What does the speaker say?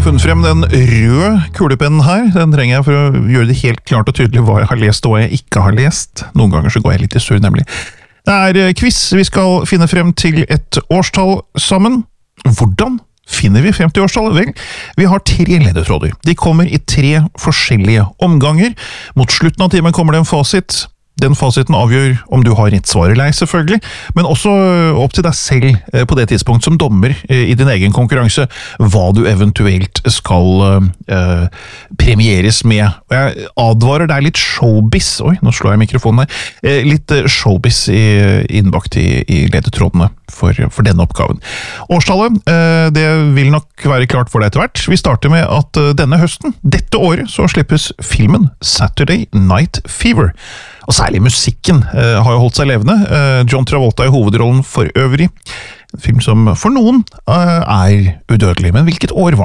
jeg funnet frem den røde kulepennen her. Den trenger jeg for å gjøre det helt klart og tydelig hva jeg har lest og hva jeg ikke har lest. Noen ganger så går jeg litt i surr, nemlig. Det er quiz. Vi skal finne frem til et årstall sammen. Hvordan finner vi frem til årstallet? Vel, vi har 3 ledetråder. De kommer i 3 forskjellige omganger. Mot slutten av timen kommer det en fasit. Den fasiten avgjør om du har rett svar eller ei, selvfølgelig, men også opp til deg selv på det tidspunkt som dommer i din egen konkurranse, hva du eventuelt skal premieres med. Og jeg advarer deg litt showbiz, oi, nå slår jeg mikrofonen her, litt showbiz innbakt i ledetrådene for denne oppgaven. Årstallet, det vil nok være klart for deg etter hvert. Vi starter med at denne høsten, dette året, så slippes filmen Saturday Night Fever. Og særlig musikken har jo holdt seg levende. John Travolta i hovedrollen for øvrig. En film som for noen er udødelig, men hvilket år var